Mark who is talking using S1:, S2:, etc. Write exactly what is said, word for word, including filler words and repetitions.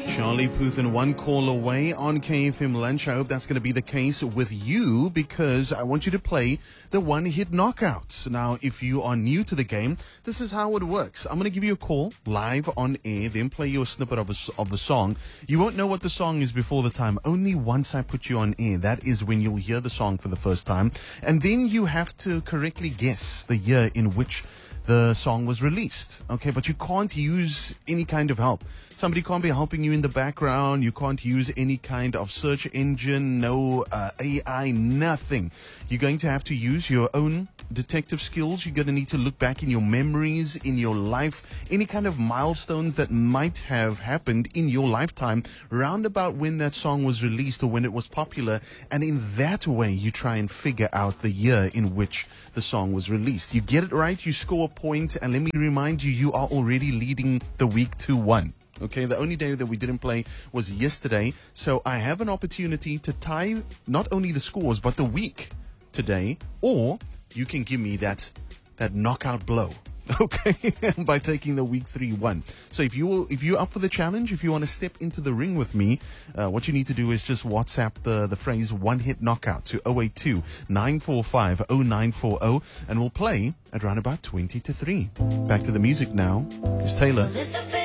S1: Charlie Puth and One Call Away on K F M Lunch. I hope that's going to be the case with you because I want you to play the One Hit Knockout. Now, if you are new to the game, this is how it works. I'm going to give you a call live on air, then play you a snippet of, a, of the song. You won't know what the song is before the time. Only once I put you on air, that is when you'll hear the song for the first time. And then you have to correctly guess the year in which the song was released. Okay, but you can't use any kind of help. Somebody can't be helping you in the background. You can't use any kind of search engine, no uh, A I, nothing. You're going to have to use your own detective skills. You're going to need to look back in your memories, in your life, any kind of milestones that might have happened in your lifetime, round about when that song was released or when it was popular. And in that way, you try and figure out the year in which the song was released. You get it right, you score a point, and let me remind you, you are already leading the week two one. Okay, the only day that we didn't play was yesterday, so I have an opportunity to tie not only the scores, but the week today, or you can give me that that knockout blow, okay, by taking the week three one. So if, you, if you're up for the challenge, if you want to step into the ring with me, uh, what you need to do is just WhatsApp the, the phrase One Hit Knockout to zero eight two, nine four five, zero nine four zero, and we'll play at around about twenty to three. Back to the music now. Here's Taylor.